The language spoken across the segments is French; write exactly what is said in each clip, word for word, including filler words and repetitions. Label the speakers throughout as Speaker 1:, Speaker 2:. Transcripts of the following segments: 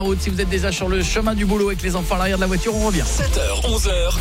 Speaker 1: Route, si vous êtes déjà sur le chemin du boulot avec les enfants à l'arrière de la voiture, on revient.
Speaker 2: sept heures, onze heures.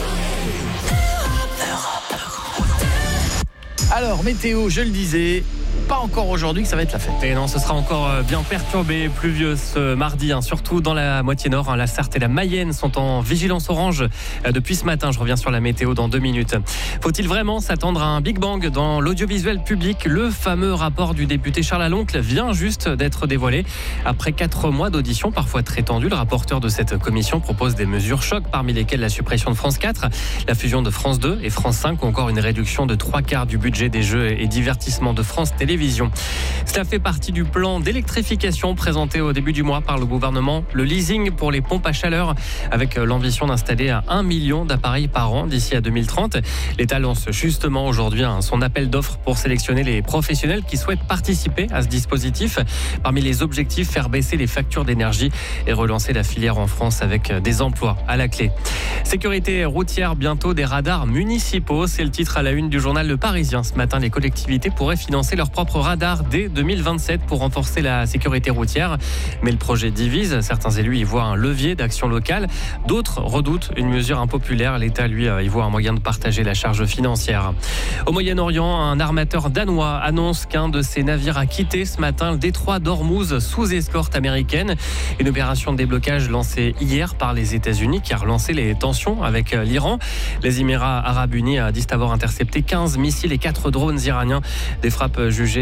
Speaker 1: Alors, météo, je le disais, pas encore aujourd'hui que ça va être la fête.
Speaker 3: Et non, ce sera encore bien perturbé, pluvieux ce mardi, hein, surtout dans la moitié nord. Hein, la Sarthe et la Mayenne sont en vigilance orange depuis ce matin. Je reviens sur la météo dans deux minutes. Faut-il vraiment s'attendre à un Big Bang dans l'audiovisuel public ? Le fameux rapport du député Charles Aloncle vient juste d'être dévoilé. Après quatre mois d'audition, parfois très tendues, le rapporteur de cette commission propose des mesures chocs, parmi lesquelles la suppression de France quatre, la fusion de France deux et France cinq, ou encore une réduction de trois quarts du budget des jeux et divertissements de France Télévisions. Cela fait partie du plan d'électrification présenté au début du mois par le gouvernement. Le leasing pour les pompes à chaleur, avec l'ambition d'installer à un million d'appareils par an d'ici à deux mille trente. L'État lance justement aujourd'hui son appel d'offres pour sélectionner les professionnels qui souhaitent participer à ce dispositif. Parmi les objectifs, faire baisser les factures d'énergie et relancer la filière en France avec des emplois à la clé. Sécurité routière, bientôt des radars municipaux. C'est le titre à la une du journal Le Parisien. Ce matin, les collectivités pourraient financer leur propre radar dès deux mille vingt-sept pour renforcer la sécurité routière. Mais le projet divise. Certains élus y voient un levier d'action locale. D'autres redoutent une mesure impopulaire. L'État, lui, y voit un moyen de partager la charge financière. Au Moyen-Orient, un armateur danois annonce qu'un de ses navires a quitté ce matin le détroit d'Ormuz sous escorte américaine. Une opération de déblocage lancée hier par les États-Unis qui a relancé les tensions avec l'Iran. Les Émirats arabes unis disent avoir intercepté quinze missiles et quatre drones iraniens. Des frappes jugées